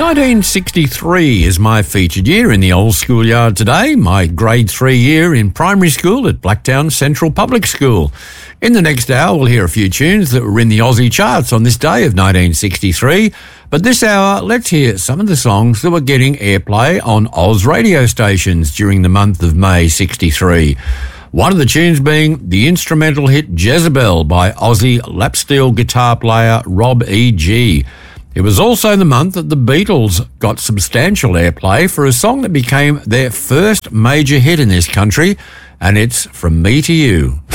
1963 is my featured year in the old schoolyard today, my grade 3 year in primary school at Blacktown Central Public School. In the next hour, we'll hear a few tunes that were in the Aussie charts on this day of 1963. But this hour, let's hear some of the songs that were getting airplay on Oz radio stations during the month of May 63. One of the tunes being the instrumental hit Jezebel by Aussie lap steel guitar player Rob E.G. It was also the month that the Beatles got substantial airplay for a song that became their first major hit in this country, and it's From Me to You.